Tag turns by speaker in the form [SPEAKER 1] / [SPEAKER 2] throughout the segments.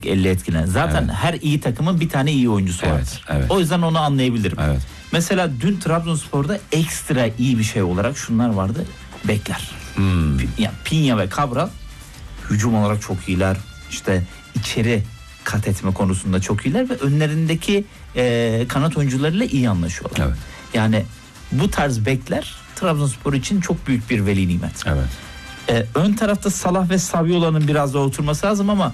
[SPEAKER 1] 50 etkilen. Zaten her iyi takımın bir tane iyi oyuncusu vardır.
[SPEAKER 2] Evet.
[SPEAKER 1] O yüzden onu anlayabilirim.
[SPEAKER 2] Evet.
[SPEAKER 1] Mesela dün Trabzonspor'da ekstra iyi bir şey olarak şunlar vardı. Bekler. Yani Pinya ve Cabral hücum olarak çok iyiler. İşte içeri kat etme konusunda çok iyiler ve önlerindeki kanat oyuncularıyla iyi anlaşıyorlar.
[SPEAKER 2] Evet.
[SPEAKER 1] Yani bu tarz bekler Trabzonspor için çok büyük bir veli nimet.
[SPEAKER 2] Evet.
[SPEAKER 1] Ön tarafta Salah ve Saviola'nın biraz daha oturması lazım ama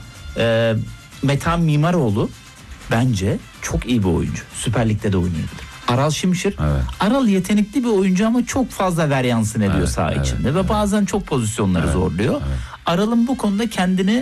[SPEAKER 1] Metehan Mimaroğlu bence çok iyi bir oyuncu. Süper Lig'de de oynayabilir. Aral Şimşir.
[SPEAKER 2] Evet.
[SPEAKER 1] Aral yetenekli bir oyuncu ama çok fazla varyansın ediyor saha içinde ve bazen çok pozisyonları zorluyor.
[SPEAKER 2] Evet.
[SPEAKER 1] Aral'ın bu konuda kendini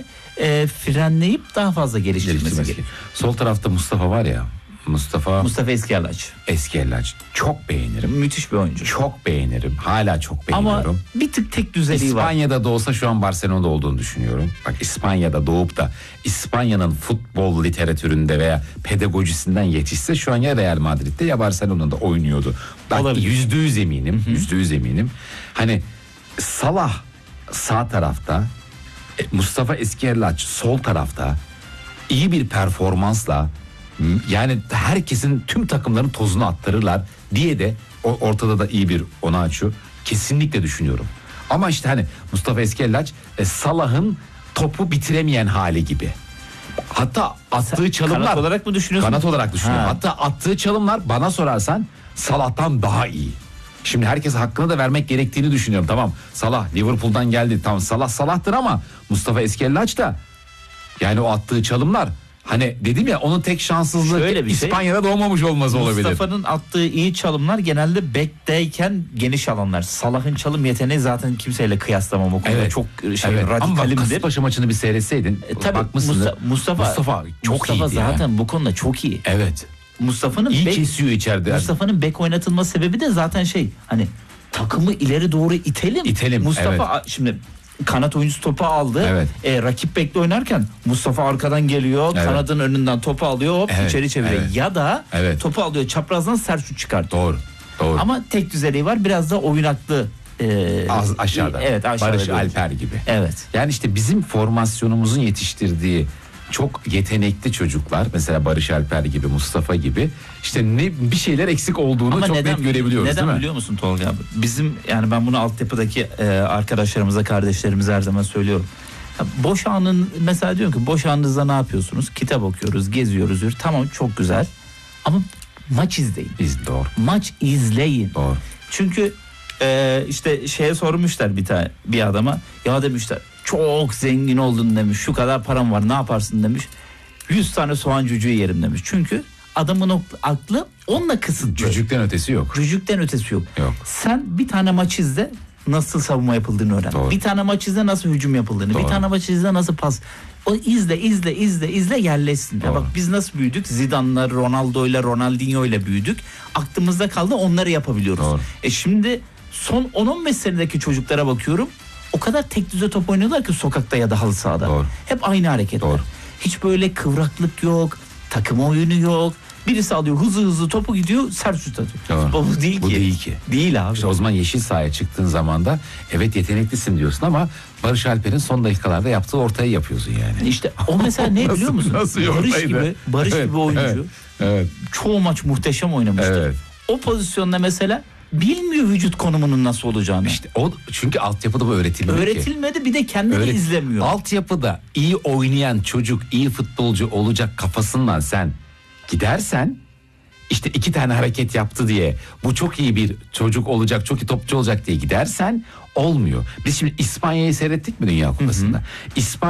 [SPEAKER 1] frenleyip daha fazla geliştirmesi gerekiyor.
[SPEAKER 2] Sol tarafta Mustafa var ya. Mustafa
[SPEAKER 1] Eskiyerlaç.
[SPEAKER 2] Eskiyerlaç. Çok beğenirim.
[SPEAKER 1] Müthiş bir oyuncu.
[SPEAKER 2] Çok beğenirim. Hala çok beğeniyorum.
[SPEAKER 1] Ama bir tık tek düzeliği var.
[SPEAKER 2] İspanya'da doğsa şu an Barcelona'da olduğunu düşünüyorum. Bak İspanya'da doğup da İspanya'nın futbol literatüründe veya pedagojisinden yetişse şu an ya Real Madrid'de ya Barcelona'da oynuyordu. Bak %100 eminim. %100 eminim. Hani Salah sağ tarafta, Mustafa Eskiyerlaç sol tarafta iyi bir performansla, yani herkesin, tüm takımların tozunu attırırlar diye de ortada da iyi bir Onaçu kesinlikle düşünüyorum. Ama işte hani Mustafa Eskiyerlaç Salah'ın topu bitiremeyen hali gibi. Hatta attığı çalımlar
[SPEAKER 1] kanat olarak mı düşünüyorsun?
[SPEAKER 2] Kanat olarak düşünüyorum. Hatta attığı çalımlar bana sorarsan Salah'tan daha iyi. Şimdi herkes hakkını da vermek gerektiğini düşünüyorum. Tamam, Salah Liverpool'dan geldi. Tamam, Salah Salah'tır ama Mustafa Eskiyerlaç da, yani o attığı çalımlar, hani dedim ya, onun tek şanssızlığı İspanya'da doğmamış olması olabilir.
[SPEAKER 1] Mustafa'nın attığı iyi çalımlar genelde bekteyken geniş alanlar. Salah'ın çalım yeteneği zaten kimseyle kıyaslamam o konuda. Çok radikalimdir.
[SPEAKER 2] Ama Kasımpaşa maçını bir seyretseydin bakmışsındır.
[SPEAKER 1] Mustafa
[SPEAKER 2] çok iyi
[SPEAKER 1] zaten
[SPEAKER 2] yani.
[SPEAKER 1] Bu konuda çok iyi.
[SPEAKER 2] Evet.
[SPEAKER 1] Mustafa'nın
[SPEAKER 2] iyi kesiyor içeride.
[SPEAKER 1] Mustafa'nın bek oynatılma sebebi de zaten hani takımı ileri doğru itelim. Mustafa şimdi kanat oyuncusu topu aldı.
[SPEAKER 2] Evet.
[SPEAKER 1] Rakip bekle oynarken Mustafa arkadan geliyor. Evet. Kanadın önünden topu alıyor. Hop içeri çeviriyor. Evet. Ya da topu alıyor, çaprazdan sert şut çıkartıyor.
[SPEAKER 2] Doğru.
[SPEAKER 1] Ama tek düzeliği var. Biraz da oynaklı.
[SPEAKER 2] Az aşağıda.
[SPEAKER 1] Evet, aşağıda.
[SPEAKER 2] Barış Alper gibi.
[SPEAKER 1] Evet.
[SPEAKER 2] Yani işte bizim formasyonumuzun yetiştirdiği çok yetenekli çocuklar, mesela Barış Alper gibi, Mustafa gibi, işte bir şeyler eksik olduğunu çok net görebiliyoruz.
[SPEAKER 1] Neden
[SPEAKER 2] değil mi?
[SPEAKER 1] Biliyor musun Tolga abi? Bizim, yani ben bunu altyapıdaki arkadaşlarımıza, kardeşlerimize her zaman söylüyorum. Boş anın, mesela diyorum ki boş anınızda ne yapıyorsunuz? Kitap okuyoruz, geziyoruz. Tamam, çok güzel. Ama maç izleyin.
[SPEAKER 2] Doğru.
[SPEAKER 1] Maç izleyin.
[SPEAKER 2] Doğru.
[SPEAKER 1] Çünkü işte sormuşlar bir adama, ya demişler çok zengin oldun demiş, şu kadar param var, ne yaparsın demiş, 100 tane soğan cücüğü yerim demiş. Çünkü adamın aklı onunla kısıtlı.
[SPEAKER 2] Cücükten ötesi yok.
[SPEAKER 1] Sen bir tane maç izle, nasıl savunma yapıldığını öğren.
[SPEAKER 2] Doğru.
[SPEAKER 1] Bir tane maç izle, nasıl hücum yapıldığını. Doğru. Bir tane maç izle, nasıl pas. O izle yerleşsin. Bak biz nasıl büyüdük? Zidane'la, Ronaldo'yla, Ronaldinho'yla büyüdük. Aklımızda kaldı, onları yapabiliyoruz.
[SPEAKER 2] Doğru.
[SPEAKER 1] Şimdi son 10-15 senedeki çocuklara bakıyorum. O kadar tek düze top oynuyorlar ki sokakta ya da halı sahada.
[SPEAKER 2] Doğru.
[SPEAKER 1] Hep aynı hareketler.
[SPEAKER 2] Doğru.
[SPEAKER 1] Hiç böyle kıvraklık yok, takım oyunu yok. Birisi alıyor, hızlı topu gidiyor, sert şut atıyor. Bu değil ki. Değil abi.
[SPEAKER 2] İşte o zaman yeşil sahaya çıktığın zaman da evet yeteneklisin diyorsun ama Barış Alper'in son dakikalarda yaptığı ortayı yapıyorsun yani.
[SPEAKER 1] İşte o mesela ne biliyor musun? Barış gibi oyuncu.
[SPEAKER 2] Evet.
[SPEAKER 1] Çoğu maç muhteşem oynamıştır.
[SPEAKER 2] Evet.
[SPEAKER 1] O pozisyonda mesela bilmiyor vücut konumunun nasıl olacağını.
[SPEAKER 2] İşte o, çünkü altyapıda bu
[SPEAKER 1] öğretilmedi, bir de kendini izlemiyor.
[SPEAKER 2] Altyapıda iyi oynayan çocuk, iyi futbolcu olacak kafasından sen gidersen, işte 2 tane hareket yaptı diye bu çok iyi bir çocuk olacak, çok iyi topçu olacak diye gidersen olmuyor. Biz şimdi İspanya'yı seyrettik mi Dünya Kupası'nda?